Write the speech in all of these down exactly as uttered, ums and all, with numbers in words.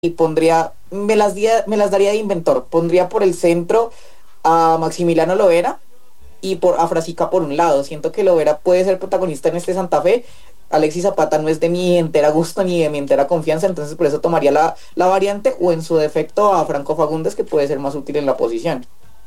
y pondría, me las, dia- me las daría de inventor. Pondría por el centro a Maximiliano Lovera y por a Frasica por un lado. Siento que Lovera puede ser protagonista en este Santa Fe. Alexis Zapata no es de mi entera gusto ni de mi entera confianza, entonces por eso tomaría la, la variante o en su defecto a Franco Fagundes, que puede ser más útil en la posición.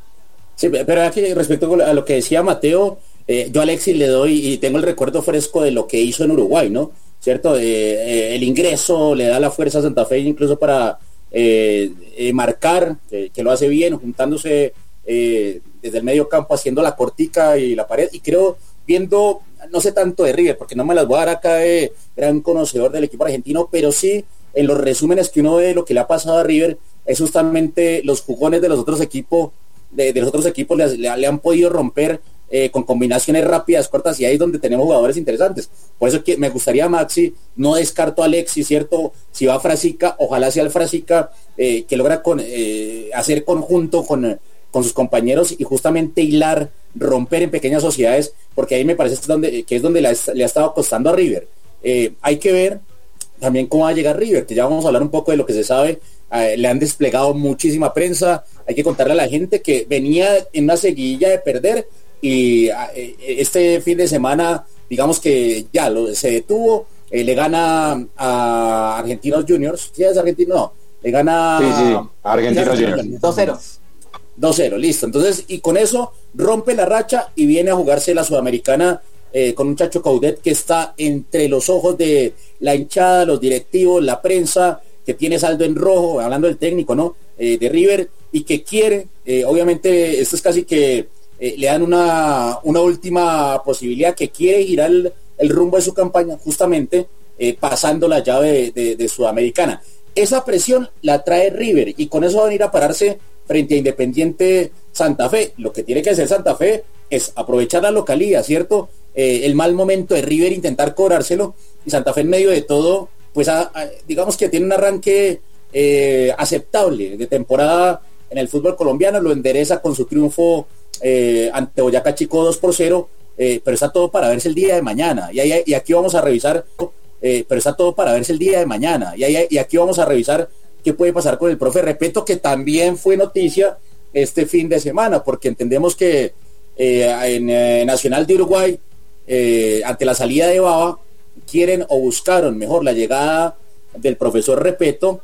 Sí, pero aquí respecto a lo que decía Mateo, eh, yo a Alexis le doy y tengo el recuerdo fresco de lo que hizo en Uruguay, ¿no? ¿Cierto? Eh, eh, el ingreso le da la fuerza a Santa Fe incluso para eh, eh, marcar, que, que lo hace bien, juntándose eh, desde el medio campo, haciendo la cortica y la pared, y creo, viendo, no sé tanto de River, porque no me las voy a dar acá de gran conocedor del equipo argentino, pero sí en los resúmenes que uno ve de lo que le ha pasado a River, es justamente los jugones de los otros equipos De, de los otros equipos le, le, le han podido romper eh, con combinaciones rápidas, cortas, y ahí es donde tenemos jugadores interesantes. Por eso que me gustaría Maxi, no descarto a Alexis, ¿cierto? Si va a Frasica, ojalá sea el Frasica eh, que logra con, eh, hacer conjunto con, con sus compañeros y justamente hilar, romper en pequeñas sociedades, porque ahí me parece que es donde, que es donde le, ha, le ha estado costando a River. Eh, hay que ver también cómo va a llegar River, que ya vamos a hablar un poco de lo que se sabe. Eh, le han desplegado muchísima prensa, hay que contarle a la gente que venía en una seguidilla de perder y eh, este fin de semana digamos que ya lo, se detuvo, eh, le gana a Argentinos Juniors, ¿sí es argentino? No, le gana sí, sí, Argentinos Juniors dos cero dos cero, listo, entonces y con eso rompe la racha y viene a jugarse la Sudamericana eh, con un Chacho Coudet que está entre los ojos de la hinchada, los directivos, la prensa, que tiene saldo en rojo, hablando del técnico, ¿no? Eh, de River, y que quiere, eh, obviamente, esto es casi que eh, le dan una, una última posibilidad, que quiere girar el, el rumbo de su campaña, justamente eh, pasando la llave de, de, de Sudamericana. Esa presión la trae River, y con eso va a venir a pararse frente a Independiente Santa Fe. Lo que tiene que hacer Santa Fe es aprovechar la localidad, ¿cierto? Eh, el mal momento de River, intentar cobrárselo, y Santa Fe en medio de todo, pues a, a, digamos que tiene un arranque eh, aceptable de temporada en el fútbol colombiano, lo endereza con su triunfo eh, ante Boyacá Chico dos por cero, eh, pero está todo para verse el día de mañana, y, ahí, y aquí vamos a revisar, eh, pero está todo para verse el día de mañana, y, ahí, y aquí vamos a revisar qué puede pasar con el profe Repeto, que también fue noticia este fin de semana, porque entendemos que eh, en eh, Nacional de Uruguay, eh, ante la salida de Baba, quieren o buscaron mejor la llegada del profesor Repeto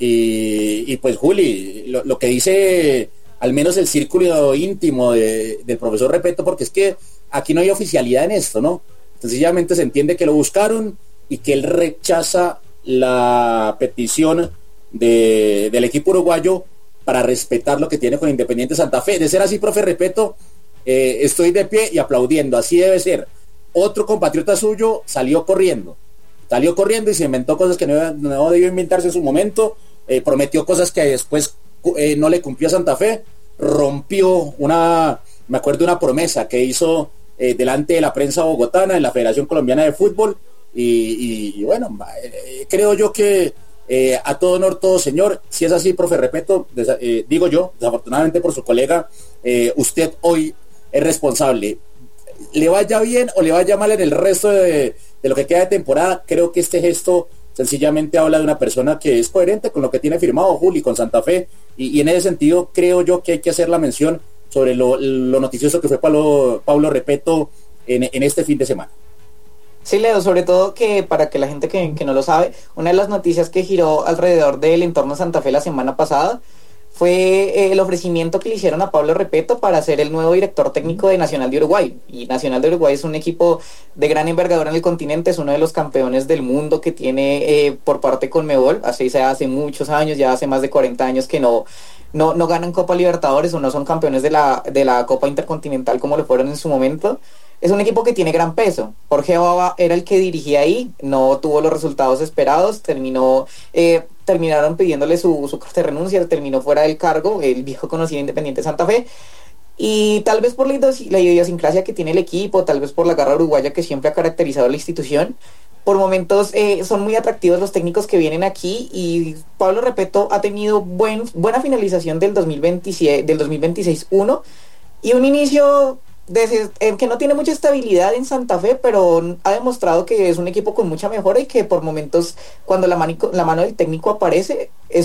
y, y pues Juli, lo, lo que dice al menos el círculo íntimo de, del profesor Repeto, porque es que aquí no hay oficialidad en esto, ¿no? Sencillamente se entiende que lo buscaron y que él rechaza la petición de, del equipo uruguayo para respetar lo que tiene con Independiente Santa Fe. De ser así, profe Repeto, eh, estoy de pie y aplaudiendo, así debe ser. Otro compatriota suyo salió corriendo, salió corriendo y se inventó cosas que no, no debió inventarse en su momento, eh, prometió cosas que después eh, no le cumplió a Santa Fe, rompió una, me acuerdo una promesa que hizo eh, delante de la prensa bogotana en la Federación Colombiana de Fútbol y, y, y bueno, eh, creo yo que eh, a todo honor, todo señor, si es así, profe Repeto, desa, eh, digo yo, desafortunadamente por su colega, eh, usted hoy es responsable. Le vaya bien o le vaya mal en el resto de, de lo que queda de temporada, creo que este gesto sencillamente habla de una persona que es coherente con lo que tiene firmado Juli con Santa Fe, y, y en ese sentido creo yo que hay que hacer la mención sobre lo, lo noticioso que fue Pablo, Pablo Repeto en, en este fin de semana. Sí, Leo, sobre todo que para que la gente que, que no lo sabe, una de las noticias que giró alrededor del entorno Santa Fe la semana pasada fue el ofrecimiento que le hicieron a Pablo Repeto para ser el nuevo director técnico de Nacional de Uruguay. Y Nacional de Uruguay es un equipo de gran envergadura en el continente, es uno de los campeones del mundo que tiene eh, por parte Conmebol. Así se hace muchos años, ya hace más de cuarenta años que no, no, no ganan Copa Libertadores o no son campeones de la, de la Copa Intercontinental como lo fueron en su momento. Es un equipo que tiene gran peso. Jorge Baba era el que dirigía ahí, no tuvo los resultados esperados, terminó... Eh, terminaron pidiéndole su, su carta de renuncia, terminó fuera del cargo, el viejo conocido Independiente Santa Fe, y tal vez por la, idios- la idiosincrasia que tiene el equipo, tal vez por la garra uruguaya que siempre ha caracterizado a la institución, por momentos eh, son muy atractivos los técnicos que vienen aquí, y Pablo Repeto ha tenido buen, buena finalización del dos mil veintisiete, del dos mil veintiséis uno, y un inicio de, eh, que no tiene mucha estabilidad en Santa Fe, pero ha demostrado que es un equipo con mucha mejora y que por momentos cuando la, manico, la mano del técnico aparece es